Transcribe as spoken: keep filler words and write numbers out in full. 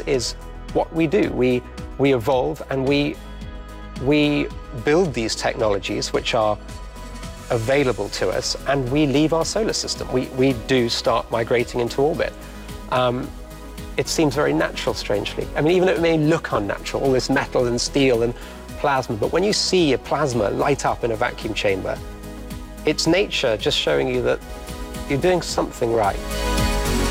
is what we do. We, we evolve and we, we build these technologies which are available to us, and we leave our solar system. We, we do start migrating into orbit. Um, it seems very natural, strangely. I mean, even though it may look unnatural, all this metal and steel and plasma, but when you see a plasma light up in a vacuum chamber, it's nature just showing you that you're doing something right.